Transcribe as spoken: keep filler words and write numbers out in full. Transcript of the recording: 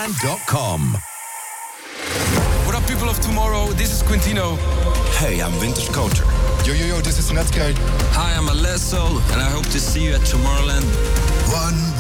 tomorrowland dot com. What up, people of tomorrow? This is Quintino. Hey, I'm Vintage Culture. Yo, yo, yo, this is Netscape. Hi, I'm Alesso, and I hope to see you at Tomorrowland. One